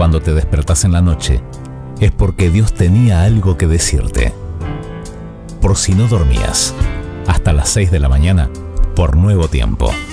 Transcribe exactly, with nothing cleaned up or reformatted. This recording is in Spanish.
cuando te despertás en la noche, es porque Dios tenía algo que decirte. Por si no dormías, hasta las seis de la mañana, por Nuevo Tiempo.